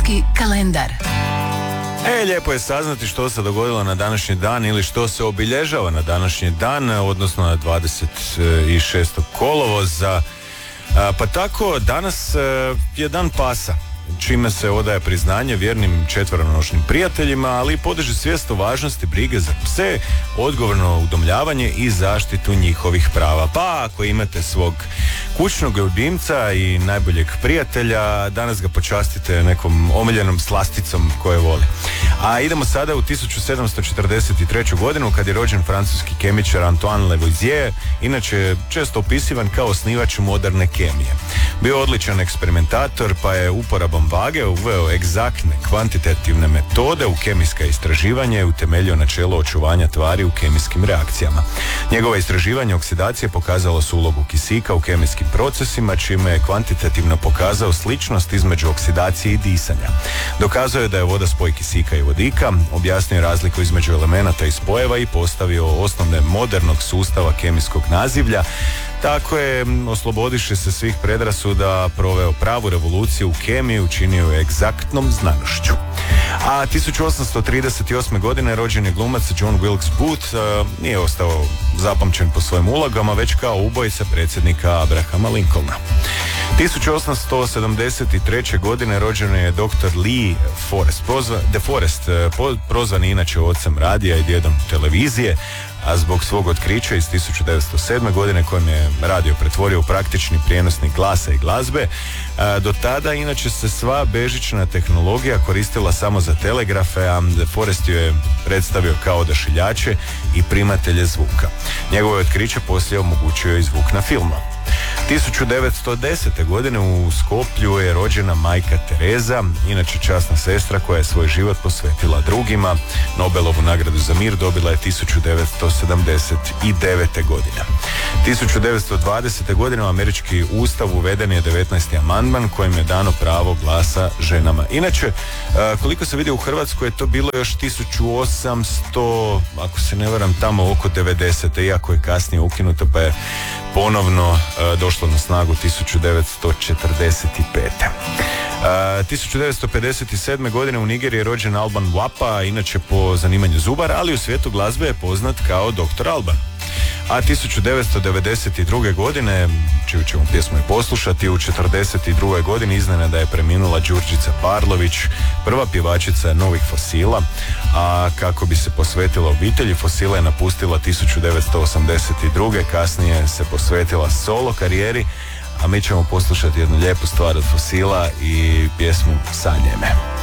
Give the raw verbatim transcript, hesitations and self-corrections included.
Svjetski kalendar. E, lijepo je saznati što se dogodilo na današnji dan ili što se obilježava na današnji dan, odnosno na dvadeset šestog kolovoza. Pa tako, danas je dan pasa, čime se odaje priznanje vjernim četveronošnim prijateljima, ali i podiže svijest o važnosti brige za pse, odgovorno udomljavanje i zaštitu njihovih prava. Pa ako imate svog kućnog ljubimca i najboljeg prijatelja, danas ga počastite nekom omiljenom slasticom koje voli. A idemo sada u tisuću sedamsto četrdeset treću godinu, kad je rođen francuski kemičar Antoine Lavoisier, inače često opisivan kao osnivač moderne kemije. Bio odličan eksperimentator, pa je uporabom vage uveo egzaktne kvantitativne metode u kemijska istraživanja i utemeljio načelo očuvanja tvari u kemijskim reakcijama. Njegova istraživanja oksidacije pokazalo su ulogu kisika u kemijskim procesima, čime je kvantitativno pokazao sličnost između oksidacije i disanja. Dokazao je da je voda spoj kisika i vodika, objasnio razliku između elemenata i spojeva i postavio osnovne modernog sustava kemijskog nazivlja. Tako je, oslobodiše se svih predrasuda, proveo pravu revoluciju u kemiji, učinio je egzaktnom znanošću. A tisuću osamsto trideset osme. godine rođen je glumac John Wilkes Booth. uh, nije ostao zapamćen po svojim ulogama, već kao ubojica predsjednika Abrahama Lincolna. tisuću osamsto sedamdeset treće. godine rođen je doktor Lee Forest, prozva, De Forest, uh, prozvan inače ocem radija i djedom televizije, a zbog svog otkrića iz tisuću devetsto sedme. godine kojim je radio pretvorio u praktični prijenosnik glasa i glazbe. A, do tada inače se sva bežična tehnologija koristila samo za telegrafe, a De Forest ju je predstavio kao odašiljače i primatelje zvuka. Njegovo otkriće poslije omogućio i zvuk na filmu. tisuću devetsto desete. godine u Skoplju je rođena majka Tereza, inače časna sestra koja je svoj život posvetila drugima. Nobelovu nagradu za mir dobila je tisuću devetsto sedamdeset devete. godine. tisuću devetsto dvadesete. godine u američki ustav uveden je devetnaesti amandman kojim je dano pravo glasa ženama. Inače, koliko se vidi u Hrvatskoj je to bilo još tisuću osamsto, ako se ne varam, tamo oko devedesete. iako je kasnije ukinuto, pa je ponovno uh, došlo na snagu tisuću devetsto četrdeset pete. Uh, tisuću devetsto pedeset sedme. godine u Nigeriji je rođen Alban Wapa, inače po zanimanju zubar, ali u svijetu glazbe je poznat kao doktor Alban. A tisuću devetsto devedeset druge. godine, čiju ćemo pjesmu i poslušati, u četrdeset drugoj. godini iznenada je preminula Đurđica Parlović, prva pjevačica Novih Fosila, a kako bi se posvetila obitelji, Fosila je napustila tisuću devetsto osamdeset druge. kasnije se posvetila solo karijeri, a mi ćemo poslušati jednu lijepu stvar od Fosila i pjesmu Sanjaj me.